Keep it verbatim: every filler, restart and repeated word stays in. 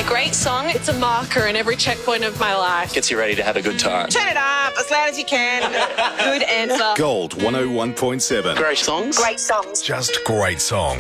great song. It's a marker in every checkpoint of my life. Gets you ready to have a good time. Turn it up as loud as you can. Good answer. Gold one oh one point seven. Great songs. Great songs. Just great songs.